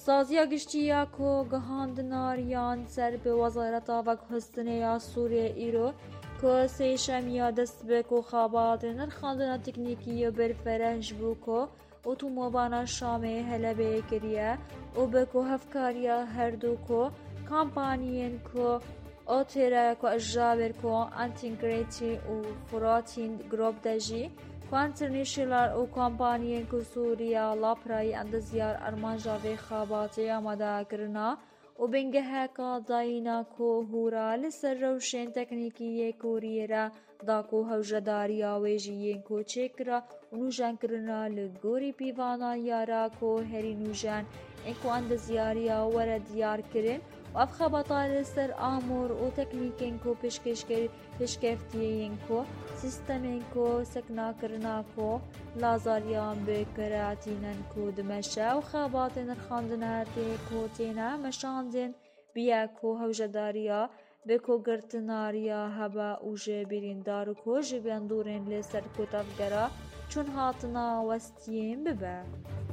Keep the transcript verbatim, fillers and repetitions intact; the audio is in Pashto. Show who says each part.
Speaker 1: سازیا گشتیا کو گهاندناریان سر به وزارت آوک حسنه یا سوریه ایرو که سیشمیا دست به کو خابات نرخاندنا تکنیکی برفرهج بو کو اتومبانا شامه هلبه کریه و به کو هفکاریا هر دو کو کامپانیین کو اوتیرا کو اجابر کو انتگریتی و فراتین گروپ دجی کوانترنیشنال و کمپانیین کو سوریا لاپرای اندزیار ارمانجاوی خاباتی آماده کرنا و بنگه هکا داینا کو هورا لسر روشن تکنیکی کوریرا دا کو هوجداریا ویجیین کو چکرا و نوجان کرنا لگوری پیوانا یارا کو هری نوجان انکو اندزیاریا ورد دیار کرن و اف خبطار سر آمور و تکنیکین کو پیشکشگر پیشکفتیین کو سیستمین کو سکنا کرنا کو لازاریان بکراتینن کو دمشا و خاباتین رخاندناتی کو تینا مشاندین بیا کو هوجداریا بکو گرتناریا هبا و جبیرین دارو کو جبیان دورین لسر کو تفگرا چون هاتنا وستیم ببا